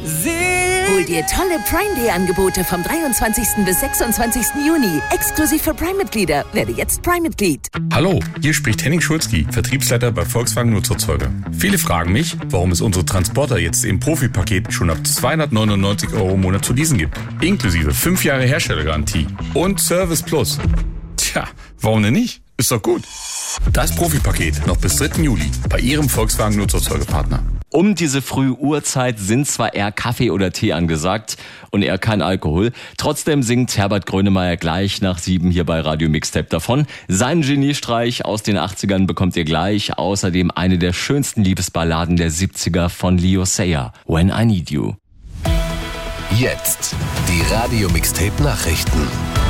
Hol dir tolle Prime-Day-Angebote vom 23. bis 26. Juni. Exklusiv für Prime-Mitglieder. Werde jetzt Prime-Mitglied. Hallo, hier spricht Henning Schulzki, Vertriebsleiter bei Volkswagen Nutzerzeuger. Viele fragen mich, warum es unsere Transporter jetzt im Profi-Paket schon ab 299 € im Monat zu leasen gibt. Inklusive 5 Jahre Herstellergarantie und Service Plus. Tja, warum denn nicht? Ist doch gut. Das Profi-Paket noch bis 3. Juli bei Ihrem Volkswagen Nutzerzeugerpartner. Um diese frühe Uhrzeit sind zwar eher Kaffee oder Tee angesagt und eher kein Alkohol. Trotzdem singt Herbert Grönemeyer gleich nach 7 hier bei Radio Mixtape davon. Seinen Geniestreich aus den 80ern bekommt ihr gleich. Außerdem eine der schönsten Liebesballaden der 70er von Leo Sayer, When I Need You. Jetzt die Radio Mixtape Nachrichten.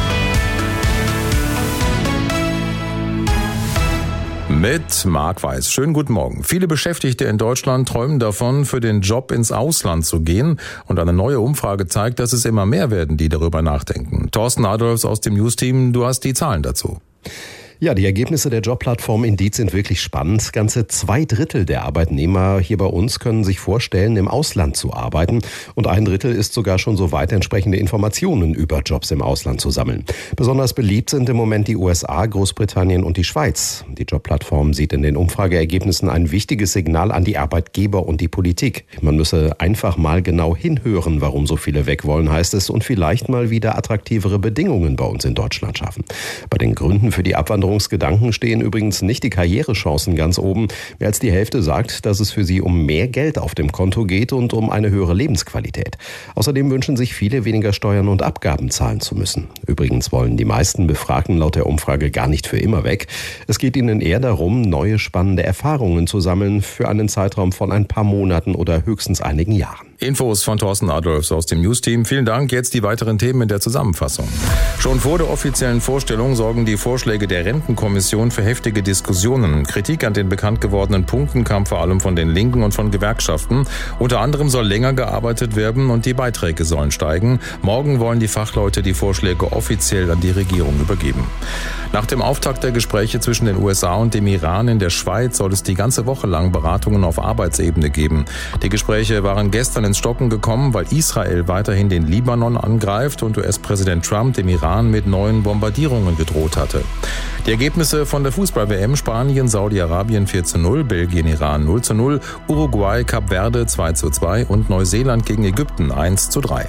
Mit Marc Weiß. Schönen guten Morgen. Viele Beschäftigte in Deutschland träumen davon, für den Job ins Ausland zu gehen. Und eine neue Umfrage zeigt, dass es immer mehr werden, die darüber nachdenken. Thorsten Adolfs aus dem News-Team, du hast die Zahlen dazu. Ja, die Ergebnisse der Jobplattform Indeed sind wirklich spannend. Ganze 2/3 der Arbeitnehmer hier bei uns können sich vorstellen, im Ausland zu arbeiten. Und 1/3 ist sogar schon so weit, entsprechende Informationen über Jobs im Ausland zu sammeln. Besonders beliebt sind im Moment die USA, Großbritannien und die Schweiz. Die Jobplattform sieht in den Umfrageergebnissen ein wichtiges Signal an die Arbeitgeber und die Politik. Man müsse einfach mal genau hinhören, warum so viele weg wollen, heißt es, und vielleicht mal wieder attraktivere Bedingungen bei uns in Deutschland schaffen. Bei den Gründen für die Abwanderungsgedanken stehen übrigens nicht die Karrierechancen ganz oben. Mehr als die Hälfte sagt, dass es für sie um mehr Geld auf dem Konto geht und um eine höhere Lebensqualität. Außerdem wünschen sich viele, weniger Steuern und Abgaben zahlen zu müssen. Übrigens wollen die meisten Befragten laut der Umfrage gar nicht für immer weg. Es geht ihnen eher darum, neue spannende Erfahrungen zu sammeln für einen Zeitraum von ein paar Monaten oder höchstens einigen Jahren. Infos von Thorsten Adolfs aus dem News-Team. Vielen Dank. Jetzt die weiteren Themen in der Zusammenfassung. Schon vor der offiziellen Vorstellung sorgen die Vorschläge der Rentenkommission für heftige Diskussionen. Kritik an den bekannt gewordenen Punkten kam vor allem von den Linken und von Gewerkschaften. Unter anderem soll länger gearbeitet werden und die Beiträge sollen steigen. Morgen wollen die Fachleute die Vorschläge offiziell an die Regierung übergeben. Nach dem Auftakt der Gespräche zwischen den USA und dem Iran in der Schweiz soll es die ganze Woche lang Beratungen auf Arbeitsebene geben. Die Gespräche waren gestern ins Stocken gekommen, weil Israel weiterhin den Libanon angreift und US-Präsident Trump dem Iran mit neuen Bombardierungen gedroht hatte. Die Ergebnisse von der Fußball-WM: Spanien, Saudi-Arabien 4:0, Belgien, Iran 0:0, Uruguay, Kap Verde 2:2 und Neuseeland gegen Ägypten 1:3.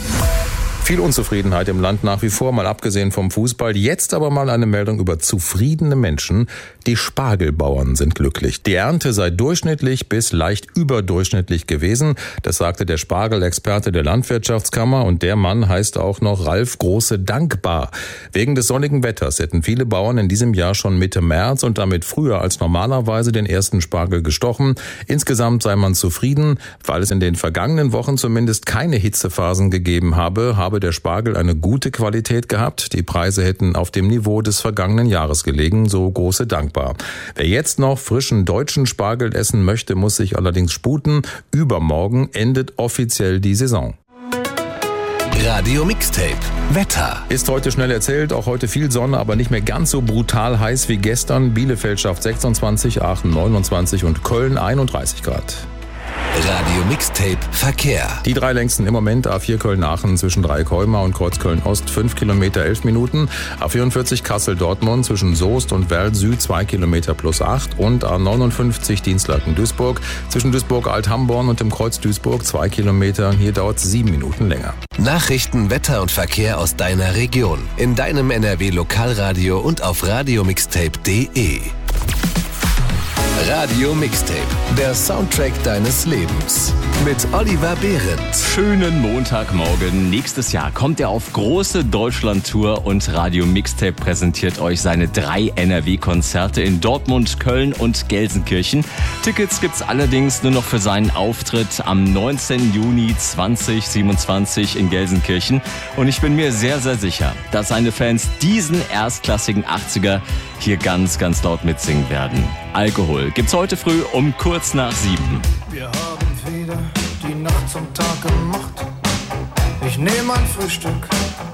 Viel Unzufriedenheit im Land nach wie vor, mal abgesehen vom Fußball. Jetzt aber mal eine Meldung über zufriedene Menschen. Die Spargelbauern sind glücklich. Die Ernte sei durchschnittlich bis leicht überdurchschnittlich gewesen. Das sagte der Spargelexperte der Landwirtschaftskammer. Und der Mann heißt auch noch Ralf Große Dankbar. Wegen des sonnigen Wetters hätten viele Bauern in diesem Jahr schon Mitte März und damit früher als normalerweise den ersten Spargel gestochen. Insgesamt sei man zufrieden, weil es in den vergangenen Wochen zumindest keine Hitzephasen gegeben habe der Spargel eine gute Qualität gehabt. Die Preise hätten auf dem Niveau des vergangenen Jahres gelegen, so Große Dankbar. Wer jetzt noch frischen deutschen Spargel essen möchte, muss sich allerdings sputen. Übermorgen endet offiziell die Saison. Radio Mixtape Wetter. Ist heute schnell erzählt, auch heute viel Sonne, aber nicht mehr ganz so brutal heiß wie gestern. Bielefeld schafft 26, Aachen 29 und Köln 31 Grad. Radio Mixtape Verkehr. Die 3 längsten im Moment: A4 Köln-Aachen zwischen Dreieck-Heumar und Kreuz Köln-Ost 5 Kilometer 11 Minuten, A44 Kassel-Dortmund zwischen Soest und Werl-Süd 2 Kilometer plus 8 und A59 Dienstlaken-Duisburg zwischen Duisburg-Alt-Hamborn und dem Kreuz Duisburg 2 Kilometer. Hier dauert es 7 Minuten länger. Nachrichten, Wetter und Verkehr aus deiner Region. In deinem NRW-Lokalradio und auf radiomixtape.de. Radio Mixtape, der Soundtrack deines Lebens. Mit Oliver Behrendt. Schönen Montagmorgen. Nächstes Jahr kommt er auf große Deutschland-Tour und Radio Mixtape präsentiert euch seine 3 NRW-Konzerte in Dortmund, Köln und Gelsenkirchen. Tickets gibt's allerdings nur noch für seinen Auftritt am 19. Juni 2027 in Gelsenkirchen. Und ich bin mir sehr, sehr sicher, dass seine Fans diesen erstklassigen 80er hier ganz, ganz laut mitsingen werden. Alkohol gibt's heute früh um kurz nach 7. Wir haben wieder die Nacht zum Tag gemacht. Ich nehme ein Frühstück